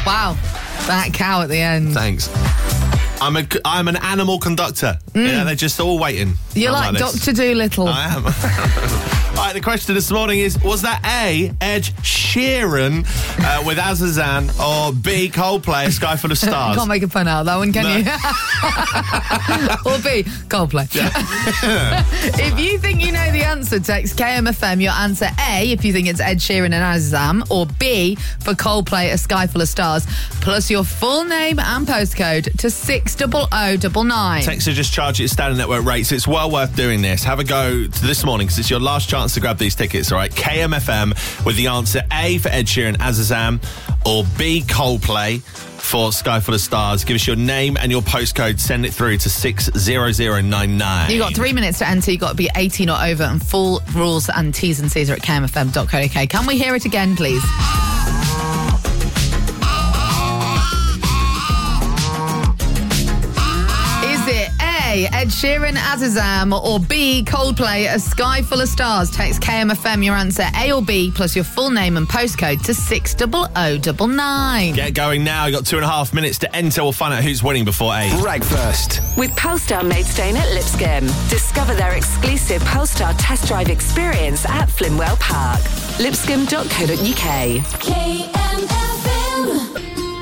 Wow. That cow at the end. Thanks. I'm an animal conductor. Yeah, they're just all waiting. You're like Dr. Dolittle. I am. All right, the question this morning is, was that A, Ed Sheeran with Azazan, or B, Coldplay, A Sky Full of Stars? Can't make a pun out of that one, can you? Or B, Coldplay. Yeah. If you think you know the answer, text KMFM your answer A if you think it's Ed Sheeran and Azam, or B for Coldplay, A Sky Full of Stars, plus your full name and postcode to 60099. Text just charge it standard network rates. It's well worth doing this. Have a go this morning because it's your last chance to grab these tickets, all right? KMFM with the answer A for Ed Sheeran, Azazam, or B, Coldplay for Sky Full of Stars. Give us your name and your postcode. Send it through to 60099. You've got 3 minutes to enter. You've got to be 18 or over, and full rules and T's and C's are at kmfm.co.uk. Can we hear it again, please? Ed Sheeran, Azazam, or B, Coldplay, A Sky Full of Stars? Text KMFM your answer A or B plus your full name and postcode to 60099. Get going now. You've got 2.5 minutes to enter. We'll find out who's winning before 8. Breakfast with Polestar Maidstone at Lipscomb. Discover their exclusive Polestar test drive experience at Flimwell Park. Lipscomb.co.uk. KMFM.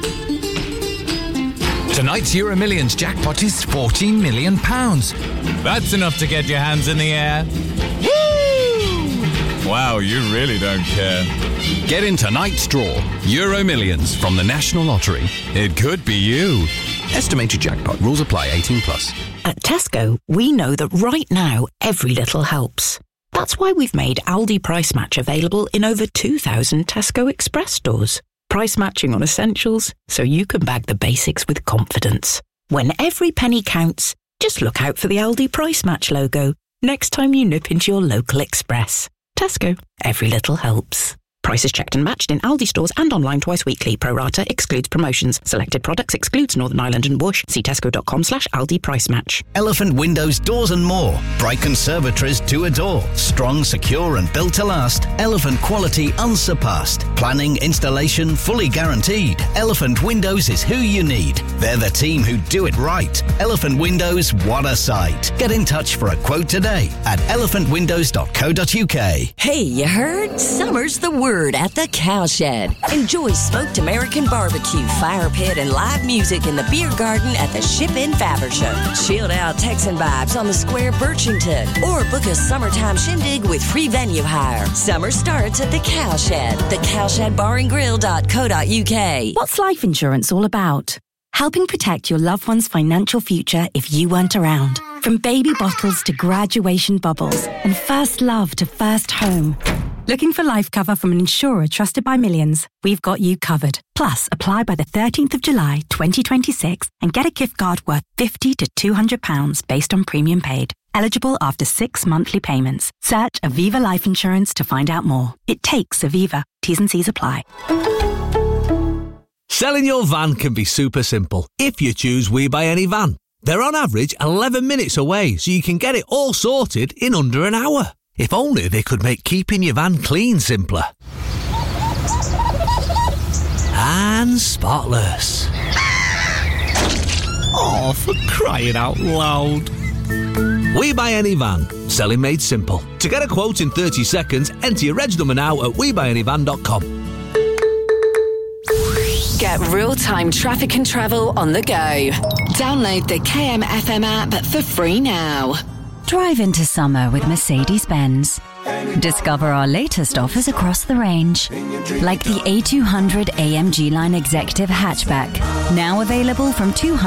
Tonight's Euro Millions jackpot is £14 million. That's enough to get your hands in the air. Woo! Wow, you really don't care. Get in tonight's draw. Euro Millions from the National Lottery. It could be you. Estimated jackpot. Rules apply. 18+. At Tesco, we know that right now, every little helps. That's why we've made Aldi Price Match available in over 2,000 Tesco Express stores. Price matching on essentials, so you can bag the basics with confidence. When every penny counts, just look out for the Aldi Price Match logo next time you nip into your local Express. Tesco, every little helps. Prices checked and matched in Aldi stores and online twice weekly. Pro rata excludes promotions. Selected products excludes Northern Ireland and Bush. See tesco.com/Aldi Price Match. Elephant Windows, Doors and More. Bright conservatories to adore. Strong, secure and built to last. Elephant quality unsurpassed. Planning, installation fully guaranteed. Elephant Windows is who you need. They're the team who do it right. Elephant Windows, what a sight. Get in touch for a quote today at elephantwindows.co.uk. Hey, you heard? Summer's the word at the Cowshed. Enjoy smoked American barbecue, fire pit, and live music in the beer garden at the Ship in Faversham. Chilled out Texan vibes on the Square Birchington, or book a summertime shindig with free venue hire. Summer starts at the Cowshed. thecowshedbaringrill.co.uk. What's life insurance all about? Helping protect your loved one's financial future if you weren't around. From baby bottles to graduation bubbles, and first love to first home. Looking for life cover from an insurer trusted by millions? We've got you covered. Plus, apply by the 13th of July 2026 and get a gift card worth £50 to £200 based on premium paid. Eligible after 6 monthly payments. Search Aviva Life Insurance to find out more. It takes Aviva. T's and C's apply. Selling your van can be super simple if you choose We Buy Any Van. They're on average 11 minutes away, so you can get it all sorted in under an hour. If only they could make keeping your van clean simpler. And spotless. Oh, for crying out loud. We Buy Any Van. Selling made simple. To get a quote in 30 seconds, enter your reg number now at webuyanyvan.com. Get real-time traffic and travel on the go. Download the KMFM app for free now. Drive into summer with Mercedes-Benz. Discover our latest offers across the range, like the A200 AMG Line Executive Hatchback, now available from $200